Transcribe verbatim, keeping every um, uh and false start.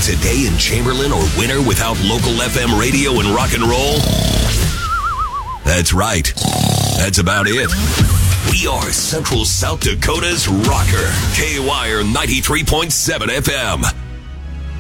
What's a day in Chamberlain or Winter without local F M radio and rock and roll? That's right. That's about it. We are Central South Dakota's rocker. K Y R ninety-three point seven F M.